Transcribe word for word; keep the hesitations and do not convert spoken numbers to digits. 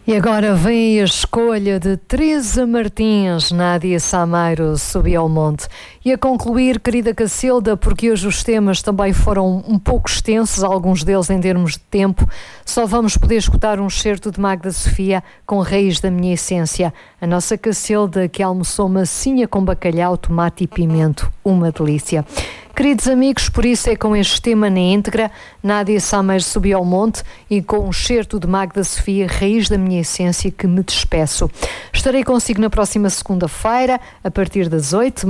E agora vem a escolha de Teresa Martins, Nádia Sameiro, Subi ao Monte. E a concluir, querida Cacilda, porque hoje os temas também foram um pouco extensos, alguns deles em termos de tempo, só vamos poder escutar um excerto de Magda Sofia com Raiz da Minha Essência. A nossa Cacilda que almoçou massinha com bacalhau, tomate e pimento. Uma delícia. Queridos amigos, por isso é com este tema na íntegra, Nádia Sameiro Subiu ao Monte e com um excerto de Magda Sofia, Raiz da Minha Essência, que me despeço. Estarei consigo na próxima segunda-feira, a partir das oito.